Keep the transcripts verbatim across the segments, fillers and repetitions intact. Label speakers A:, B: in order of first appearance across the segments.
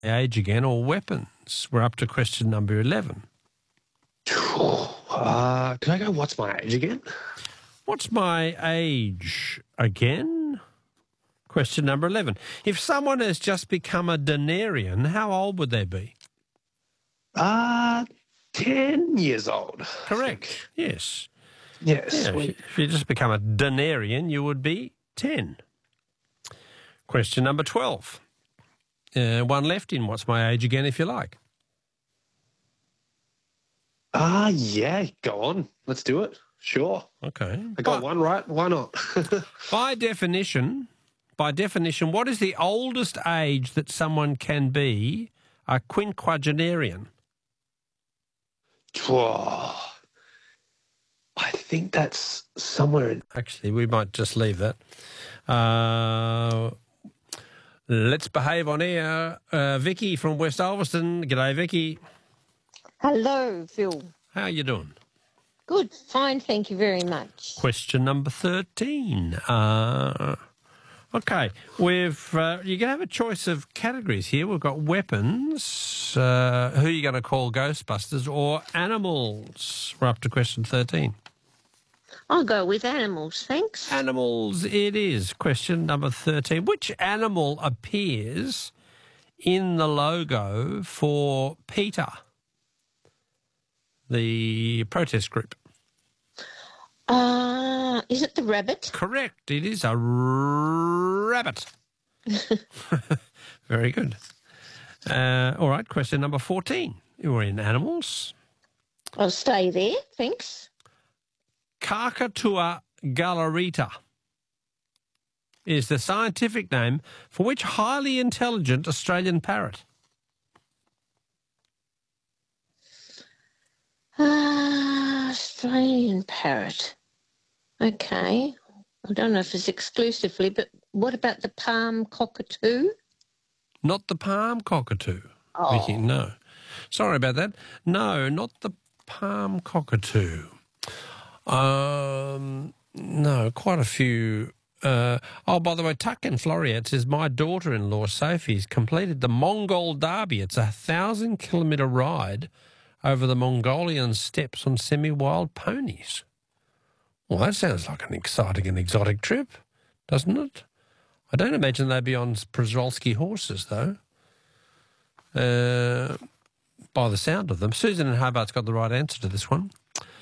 A: age again or weapons? We're up to question number eleven.
B: Uh, can I go, what's my age again?
A: What's my age again? Question number eleven. If someone has just become a denarian, how old would they be?
B: Uh, ten years old.
A: Correct. Yes.
B: Yes.
A: Yeah, if, you, if you just become a denarian, you would be ten. Question number twelve. Uh, one left in What's My Age Again, if you like.
B: Ah, uh, yeah, go on. Let's do it. Sure.
A: Okay.
B: I got
A: But
B: one right. Why not?
A: by definition, by definition, what is the oldest age that someone can be a quinquagenarian?
B: Whoa. I think that's somewhere in...
A: Actually, we might just leave that. Uh, let's behave on air. Uh, Vicky from West Ulverston. G'day, Vicky.
C: Hello, Phil.
A: How are you doing?
C: Good, fine, thank you very much.
A: Question number thirteen. Uh, okay, we've uh, you're going to have a choice of categories here. We've got weapons, uh, who are you going to call Ghostbusters, or animals. We're up to question thirteen.
C: I'll go with animals, thanks.
A: Animals it is. Question number thirteen. Which animal appears in the logo for PETA, the protest group?
C: Uh, is it the rabbit?
A: Correct. It is a rabbit. Very good. Uh, all right, question number fourteen. We're in animals.
C: I'll stay there, thanks.
A: Kakatua galarita is the scientific name for which highly intelligent Australian parrot?
C: Ah, uh, Australian parrot. Okay. I don't know if it's exclusively, but what about the palm cockatoo?
A: Not the palm cockatoo.
C: Oh.
A: Vicky, no. Sorry about that. No, not the palm cockatoo. Um, no, quite a few. Uh, oh, by the way, Tuck in Floriat says, my daughter-in-law, Sophie's completed the Mongol Derby. It's a thousand-kilometre ride over the Mongolian steppes on semi-wild ponies. Well, that sounds like an exciting and exotic trip, doesn't it? I don't imagine they'd be on Przewalski horses, though, uh, by the sound of them. Susan in Hobart's got the right answer to this one.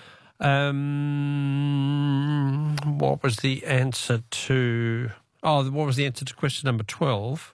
A: Um, what was the answer to... Oh, what was the answer to question number twelve?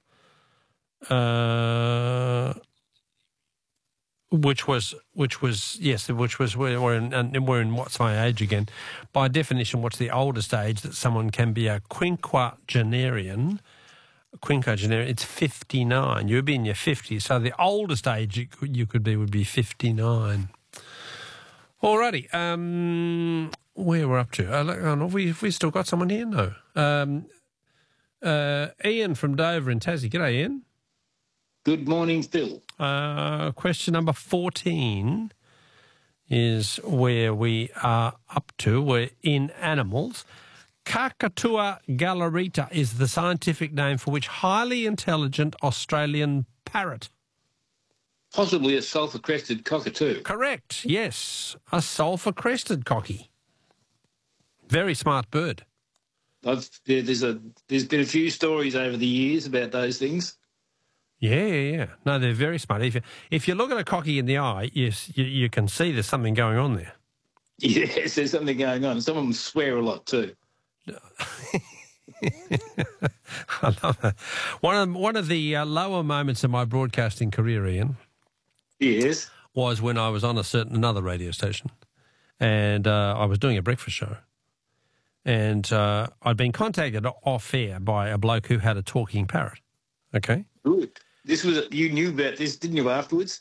A: Uh... Which was, which was, yes, which was, we're in, and we're in What's My Age Again. By definition, what's the oldest age that someone can be a quinquagenarian? Quinquagenarian, it's fifty-nine. You'd be in your fifties. So the oldest age you could, you could be would be fifty-nine. Alrighty, um, where we're up to? Uh, have we, have we still got someone here? No. Um, uh, Ian from Dover in Tassie. G'day, Ian.
D: Good morning, Phil.
A: Uh, question number fourteen is where we are up to. We're in animals. Kakatua galarita is the scientific name for which highly intelligent Australian parrot?
D: Possibly a sulphur-crested cockatoo.
A: Correct, yes. A sulphur-crested cocky. Very smart bird.
D: I've, yeah, there's, a, there's been a few stories over the years about those things.
A: Yeah, yeah, yeah. No, they're very smart. If you, if you look at a cocky in the eye, yes, you, you can see there's something going on there.
D: Yes, there's something going on. Some of them swear a lot too.
A: I love that. One of, one of the uh, lower moments of my broadcasting career, Ian,
D: yes,
A: was when I was on a certain another radio station, and uh, I was doing a breakfast show, and uh, I'd been contacted off air by a bloke who had a talking parrot. Okay.
D: Good. This was you knew about this, didn't you? Afterwards.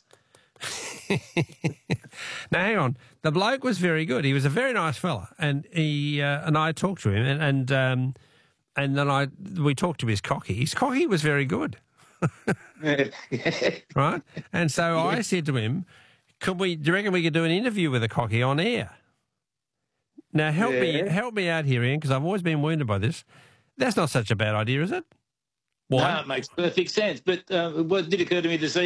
A: Now, hang on. The bloke was very good. He was a very nice fella, and he uh, and I talked to him, and and, um, and then I we talked to his cocky. His cocky was very good, right? And so yeah. I said to him, "Could we? Do you reckon we could do an interview with a cocky on air?" Now, help yeah. me help me out here, Ian, because I've always been wounded by this. That's not such a bad idea, is it? Why?
D: No, it makes perfect sense. But uh, what did occur to me this